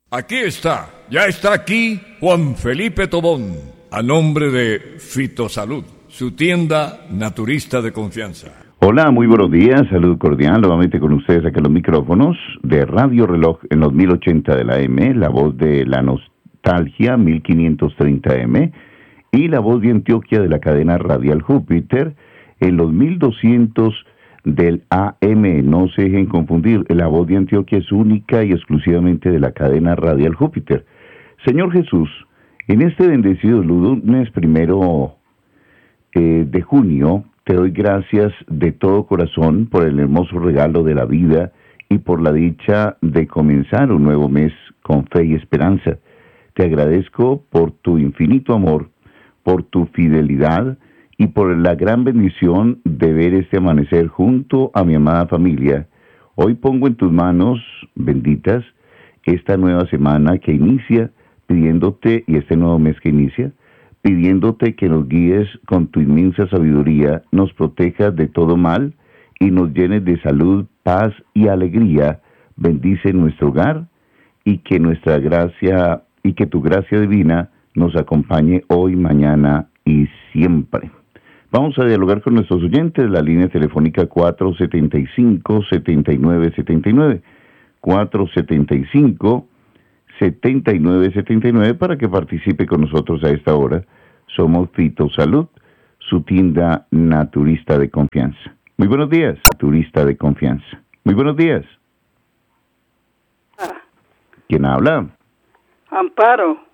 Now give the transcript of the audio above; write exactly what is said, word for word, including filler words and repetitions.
Aquí está, ya está aquí Juan Felipe Tobón, a nombre de Fitosalud, su tienda naturista de confianza. Hola, muy buenos días, salud cordial, nuevamente con ustedes acá en los micrófonos de Radio Reloj en los mil ochenta de la M, la voz de la nostalgia mil quinientos treinta M y la voz de Antioquia de la cadena radial Júpiter en los mil doscientos del A M. No se dejen confundir, la voz de Antioquia es única y exclusivamente de la cadena radial Júpiter. Señor Jesús, en este bendecido lunes primero eh, de junio, te doy gracias de todo corazón por el hermoso regalo de la vida y por la dicha de comenzar un nuevo mes con fe y esperanza. Te agradezco por tu infinito amor, por tu fidelidad y por la gran bendición de ver este amanecer junto a mi amada familia. Hoy pongo en tus manos benditas esta nueva semana que inicia, pidiéndote, y este nuevo mes que inicia, pidiéndote que nos guíes con tu inmensa sabiduría, nos protejas de todo mal y nos llenes de salud, paz y alegría. Bendice nuestro hogar y que nuestra gracia y que tu gracia divina nos acompañe hoy, mañana y siempre. Vamos a dialogar con nuestros oyentes, la línea telefónica cuatro setenta y cinco, setenta y nueve setenta y nueve, cuatro setenta y cinco, setenta y nueve setenta y nueve, para que participe con nosotros a esta hora. Somos Fitosalud, su tienda naturista de confianza. Muy buenos días, naturista de confianza. Muy buenos días. Ah. ¿Quién habla? Amparo.